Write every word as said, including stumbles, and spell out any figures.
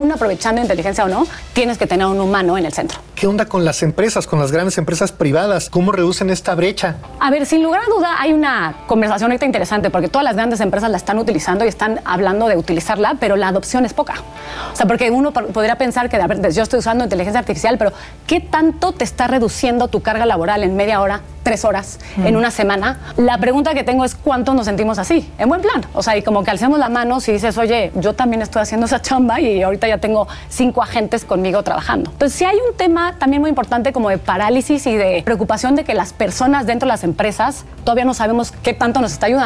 aún aprovechando inteligencia o no, tienes que tener un humano en el centro. ¿Qué onda con las empresas, con las grandes empresas privadas? ¿Cómo reducen esta brecha? A ver, sin lugar a duda hay una conversación ahorita interesante porque todas las grandes empresas la están utilizando y están hablando de utilizarla, pero la adopción es poca. O sea, porque uno podría pensar que, a ver, yo estoy usando inteligencia artificial, pero ¿qué tanto te está reduciendo tu carga laboral en media hora, tres horas, mm. en una semana? La pregunta que tengo es ¿cuántos nos sentimos así? En buen plan. O sea, y como que alcemos la mano si dices, oye, yo también estoy haciendo esa chamba y ahorita ya tengo cinco agentes conmigo trabajando. Entonces, sí hay un tema también muy importante como de parálisis y de preocupación de que las personas dentro de las empresas todavía no sabemos qué tanto nos está ayudando.